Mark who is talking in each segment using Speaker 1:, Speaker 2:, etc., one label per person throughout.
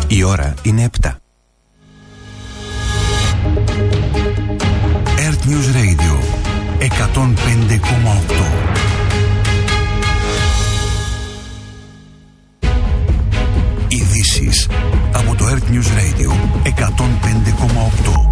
Speaker 1: Η ώρα είναι 7. Earth News Radio 105,8. Ειδήσεις από το Earth News Radio 105,8.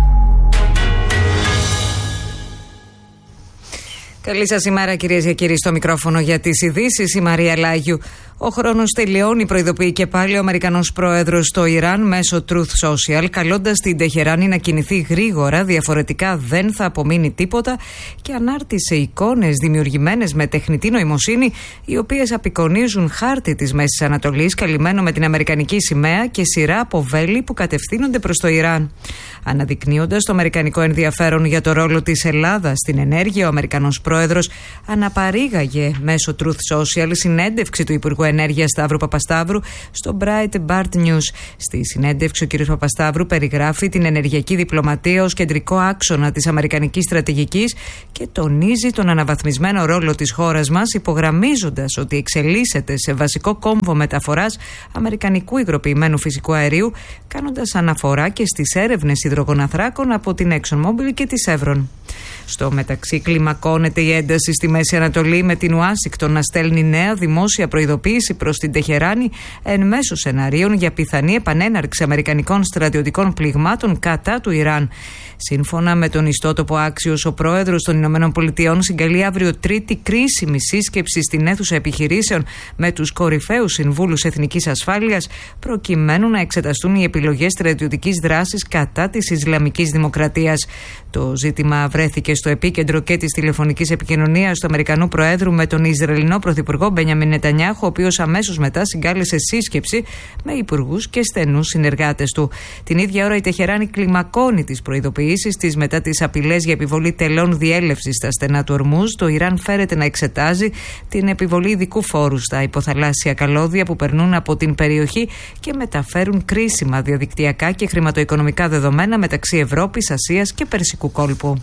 Speaker 2: Καλή σας ημέρα, κυρίες και κύριοι, στο μικρόφωνο για τις ειδήσεις η Μαρία Λάγιου. Ο χρόνος τελειώνει, προειδοποιεί και πάλι ο Αμερικανός πρόεδρος στο Ιράν μέσω Truth Social, καλώντας την Τεχεράνη να κινηθεί γρήγορα, διαφορετικά δεν θα απομείνει τίποτα, και ανάρτησε εικόνες δημιουργημένες με τεχνητή νοημοσύνη, οι οποίες απεικονίζουν χάρτη της Μέσης Ανατολής καλυμμένο με την αμερικανική σημαία και σειρά από βέλη που κατευθύνονται προς το Ιράν. Αναδεικνύοντας το αμερικανικό ενδιαφέρον για το ρόλο της Ελλάδας στην ενέργεια, ο Αμερικανός πρόεδρος αναπαρήγαγε μέσω Truth Social συνέντευξη του Υπουργού Ενέργειας Σταύρου Παπασταύρου στο Breitbart News. Στη συνέντευξη, ο κ. Παπασταύρου περιγράφει την ενεργειακή διπλωματία ως κεντρικό άξονα της αμερικανικής στρατηγικής και τονίζει τον αναβαθμισμένο ρόλο της χώρας μας, υπογραμμίζοντας ότι εξελίσσεται σε βασικό κόμβο μεταφοράς αμερικανικού υγροποιημένου φυσικού αερίου, κάνοντας αναφορά και στις έρευνες υδρογοναθράκων από την ExxonMobil και τη Chevron. Στο μεταξύ, κλιμακώνεται η ένταση στη Μέση Ανατολή, με την Ουάσιγκτον να στέλνει νέα δημόσια προειδοποίηση προς την Τεχεράνη εν μέσω σεναρίων για πιθανή επανέναρξη αμερικανικών στρατιωτικών πληγμάτων κατά του Ιράν. Σύμφωνα με τον ιστότοπο Axios, ο πρόεδρος των Ηνωμένων Πολιτειών συγκαλεί αύριο τρίτη κρίσιμη σύσκεψη στην αίθουσα επιχειρήσεων με τους κορυφαίους συμβούλους εθνικής ασφάλειας, προκειμένου να εξεταστούν οι επιλογές στρατιωτικής δράσης κατά της Ισλαμικής Δημοκρατίας. Το ζήτημα βρέθηκε στο επίκεντρο και της τηλεφωνικής επικοινωνίας του Αμερικανού Προέδρου με τον Ισραηλινό Πρωθυπουργό Μπενιαμίν Νετανιάχου, ο οποίος αμέσως μετά συγκάλεσε σύσκεψη με υπουργούς και στενούς συνεργάτες του. Την ίδια ώρα η Τεχεράνη κλιμακώνει τις προειδοποιήσεις της μετά τις απειλές για επιβολή τελών διέλευσης στα στενά του Ορμούζ. Το Ιράν φέρεται να εξετάζει την επιβολή ειδικού φόρου στα υποθαλάσσια καλώδια που περνούν από την περιοχή και μεταφέρουν κρίσιμα διαδικτυακά και χρηματοοικονομικά δεδομένα μεταξύ Ευρώπης, Ασίας και Περσικού κόλπου.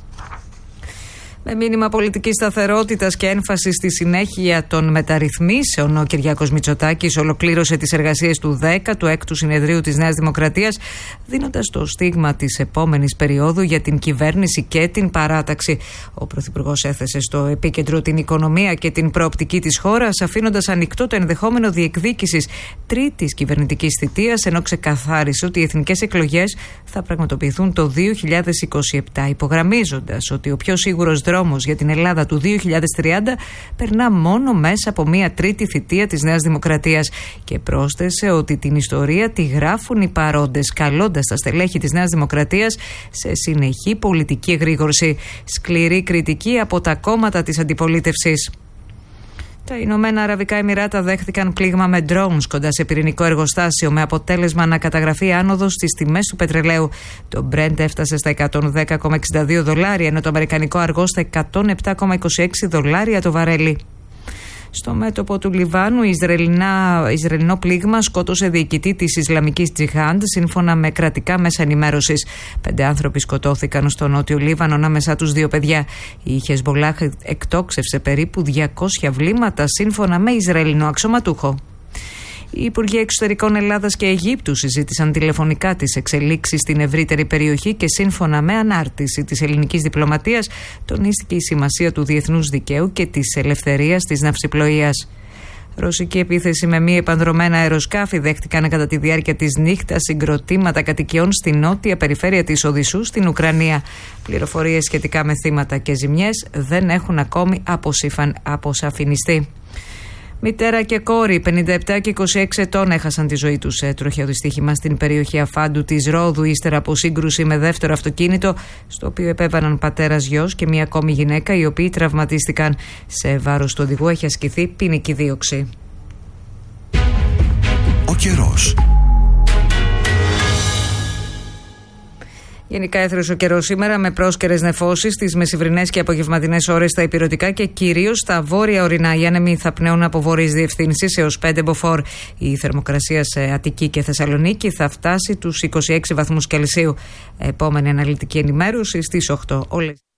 Speaker 2: Με μήνυμα πολιτικής σταθερότητας και έμφαση στη συνέχεια των μεταρρυθμίσεων, ο Κυριάκος Μητσοτάκης ολοκλήρωσε τις εργασίες του 16ου Συνεδρίου της Νέας Δημοκρατίας, δίνοντας το στίγμα της επόμενης περίοδου για την κυβέρνηση και την παράταξη. Ο Πρωθυπουργός έθεσε στο επίκεντρο την οικονομία και την προοπτική της χώρας, αφήνοντας ανοιχτό το ενδεχόμενο διεκδίκησης τρίτης κυβερνητικής θητείας, ενώ ξεκαθάρισε ότι οι εθνικές εκλογές θα πραγματοποιηθούν το 2027, υπογραμμίζοντας ότι ο πιο σίγουρος δρόμος για την Ελλάδα του 2030 περνά μόνο μέσα από μια τρίτη θητεία της Νέας Δημοκρατίας, και πρόσθεσε ότι την ιστορία τη γράφουν οι παρόντες, καλώντας τα στελέχη της Νέας Δημοκρατίας σε συνεχή πολιτική εγρήγορση. Σκληρή κριτική από τα κόμματα της αντιπολίτευσης. Τα Ηνωμένα Αραβικά Εμιράτα δέχτηκαν πλήγμα με drones κοντά σε πυρηνικό εργοστάσιο, με αποτέλεσμα να καταγραφεί άνοδος στις τιμές του πετρελαίου. Το Brent έφτασε στα $110,62, ενώ το αμερικανικό αργό στα $107,26 το βαρέλι. Στο μέτωπο του Λιβάνου, Ισραηλινό πλήγμα σκότωσε διοικητή της Ισλαμικής Τζιχάντ, σύμφωνα με κρατικά μέσα ενημέρωσης. 5 άνθρωποι σκοτώθηκαν στο νότιο Λίβανο, ανάμεσά τους 2 παιδιά. Η Χεσμπολάχ εκτόξευσε περίπου 200 βλήματα, σύμφωνα με Ισραηλινό αξιωματούχο. Οι Υπουργοί Εξωτερικών Ελλάδας και Αιγύπτου συζήτησαν τηλεφωνικά τις εξελίξεις στην ευρύτερη περιοχή και, σύμφωνα με ανάρτηση της ελληνικής διπλωματίας, τονίστηκε η σημασία του διεθνούς δικαίου και της ελευθερίας της ναυσιπλοείας. Ρωσική επίθεση με μη επανδρωμένα αεροσκάφη δέχτηκαν κατά τη διάρκεια της νύχτας συγκροτήματα κατοικιών στη νότια περιφέρεια της Οδυσσού στην Ουκρανία. Πληροφορίες σχετικά με θύματα και ζημιές δεν έχουν ακόμη αποσαφινιστεί. Μητέρα και κόρη 57 και 26 ετών έχασαν τη ζωή τους σε τροχαίο δυστύχημα στην περιοχή Αφάντου της Ρόδου, ύστερα από σύγκρουση με δεύτερο αυτοκίνητο, στο οποίο επέβαναν πατέρας, γιος και μία ακόμη γυναίκα, οι οποίοι τραυματίστηκαν. Σε βάρος του οδηγού έχει ασκηθεί ποινική δίωξη.
Speaker 1: Ο καιρός.
Speaker 2: Γενικά έθρεσε ο καιρός σήμερα, με πρόσκαιρες νεφώσεις στις μεσημβρινές και απογευματινές ώρες στα ηπειρωτικά και κυρίως στα βόρεια ορεινά. Οι άνεμοι θα πνέουν από βορειές διευθύνσεις έως 5 μποφόρ. Η θερμοκρασία σε Αττική και Θεσσαλονίκη θα φτάσει τους 26 βαθμούς Κελσίου. Επόμενη αναλυτική ενημέρωση στις 8.